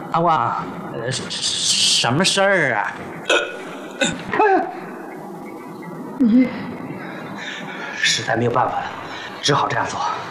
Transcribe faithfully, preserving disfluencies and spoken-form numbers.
阿旺，呃，什么事儿啊？ 你实在没有办法了，只好这样做。